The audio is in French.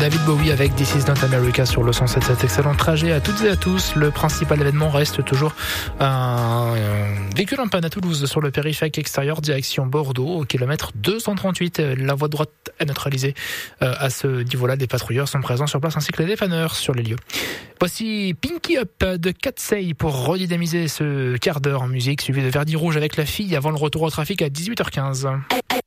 David Bowie avec This Is Not America sur le 107.7. Excellent trajet à toutes et à tous. Le principal événement reste toujours un véhicule en panne à Toulouse sur le périphérique extérieur direction Bordeaux au kilomètre 238. La voie de droite est neutralisée à ce niveau-là. Des patrouilleurs sont présents sur place ainsi que les dépanneurs sur les lieux. Voici Pinky Up de Katsei pour redynamiser ce quart d'heure en musique, suivi de Verdi Rouge avec La Fille avant le retour au trafic à 18h15.